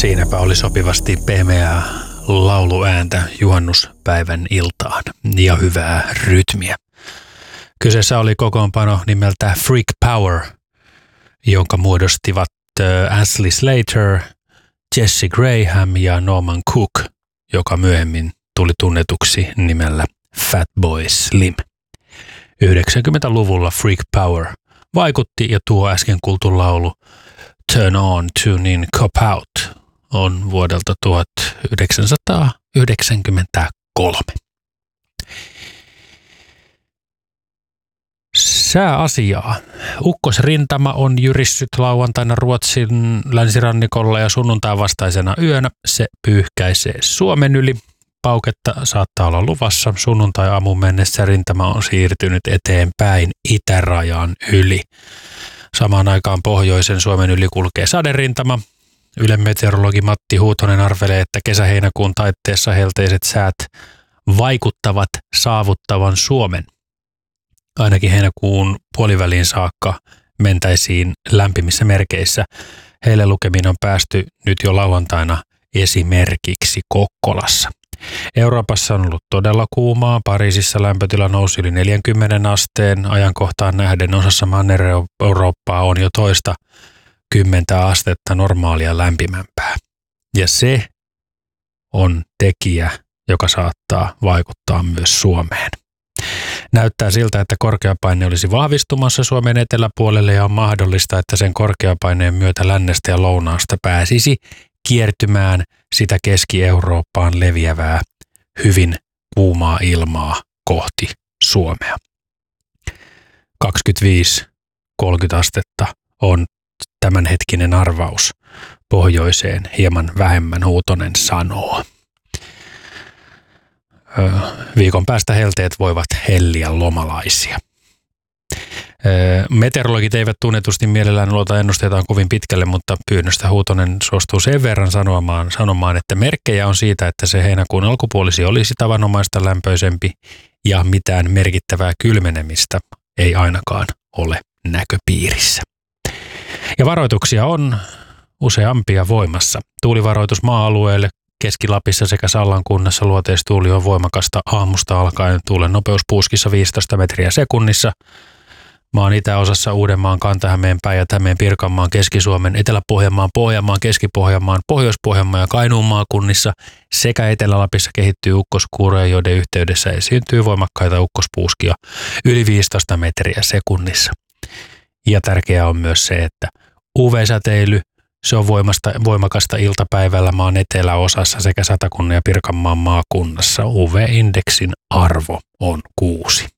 Siinäpä oli sopivasti pehmeää lauluääntä juhannuspäivän iltaan ja hyvää rytmiä. Kyseessä oli kokoonpano nimeltä Freak Power, jonka muodostivat Ashley Slater, Jesse Graham ja Norman Cook, joka myöhemmin tuli tunnetuksi nimellä Fatboy Slim. 90-luvulla Freak Power vaikutti ja tuo äsken kuultu laulu Turn On, Tune In, Cop Out on vuodelta 1993. Sääasiaa. Ukkosrintama on jyrissyt lauantaina Ruotsin länsirannikolla ja sunnuntain vastaisena yönä se pyyhkäisee Suomen yli. Pauketta saattaa olla luvassa. Sunnuntai-aamuun mennessä rintama on siirtynyt eteenpäin itärajan yli. Samaan aikaan pohjoisen Suomen yli kulkee saderintama. Ylen meteorologi Matti Huutonen arvelee, että kesä-heinäkuun taitteessa helteiset säät vaikuttavat saavuttavan Suomen. Ainakin heinäkuun puoliväliin saakka mentäisiin lämpimissä merkeissä. Heille lukemiin on päästy nyt jo lauantaina esimerkiksi Kokkolassa. Euroopassa on ollut todella kuumaa. Pariisissa lämpötila nousi yli 40 asteen. Ajankohtaan nähden osassa Manner-Eurooppaa on jo toista 10 astetta normaalia lämpimämpää. Ja se on tekijä, joka saattaa vaikuttaa myös Suomeen. Näyttää siltä, että korkeapaine olisi vahvistumassa Suomen eteläpuolelle ja on mahdollista, että sen korkeapaineen myötä lännestä ja lounaasta pääsisi kiertymään sitä Keski-Eurooppaan leviävää hyvin kuumaa ilmaa kohti Suomea. 25-30 astetta on tämänhetkinen arvaus pohjoiseen, hieman vähemmän Huutonen sanoo. Viikon päästä helteet voivat helliä lomalaisia. Meteorologit eivät tunnetusti mielellään luota ennusteitaan kovin pitkälle, mutta pyynnöstä Huutonen suostuu sen verran sanomaan, että merkkejä on siitä, että se heinäkuun alkupuolisi olisi tavanomaista lämpöisempi ja mitään merkittävää kylmenemistä ei ainakaan ole näköpiirissä. Ja varoituksia on useampia voimassa. Tuulivaroitus maa-alueelle Keski-Lapissa sekä Sallan kunnassa luoteistuuli on voimakasta aamusta alkaen. Tuulen nopeus puuskissa 15 metriä sekunnissa. Maan itäosassa Uudenmaan, Kanta-Hämeen, Päijät-Hämeen, Pirkanmaan, Keski-Suomen, Etelä-Pohjanmaan, Pohjanmaan, Keski-Pohjanmaan, Pohjois-Pohjanmaan ja Kainuun maakunnissa sekä Etelä-Lapissa kehittyy ukkoskuuroja, joiden yhteydessä esiintyy voimakkaita ukkospuuskia yli 15 metriä sekunnissa. Ja tärkeää on myös se, että UV-säteily, se on voimakasta iltapäivällä maan eteläosassa sekä Satakunnan ja Pirkanmaan maakunnassa. UV-indeksin arvo on 6.